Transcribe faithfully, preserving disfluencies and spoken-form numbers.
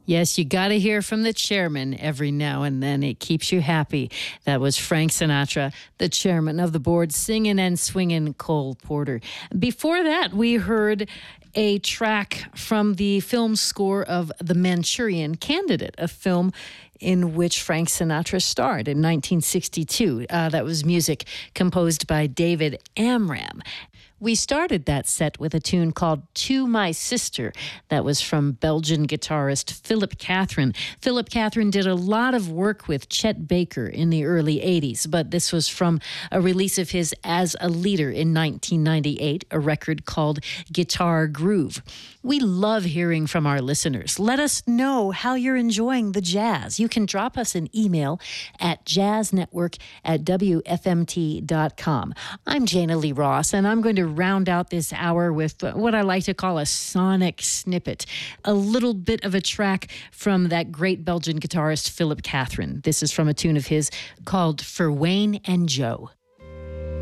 Yes, you got to hear from the chairman every now and then. It keeps you happy. That was Frank Sinatra, the chairman of the board, singing and swinging Cole Porter. Before that, we heard a track from the film score of The Manchurian Candidate, a film in which Frank Sinatra starred in nineteen sixty-two. Uh, that was music composed by David Amram. We started that set with a tune called To My Sister. That was from Belgian guitarist Philip Catherine. Philip Catherine did a lot of work with Chet Baker in the early eighties, but this was from a release of his as a leader in nineteen ninety-eight, a record called Guitar Groove. We love hearing from our listeners. Let us know how you're enjoying the jazz. You can drop us an email at jazznetwork at w f m t dot com. I'm Jana Lee Ross, and I'm going to round out this hour with what I like to call a sonic snippet, a little bit of a track from that great Belgian guitarist Philip Catherine. This is from a tune of his called For Wayne and Joe.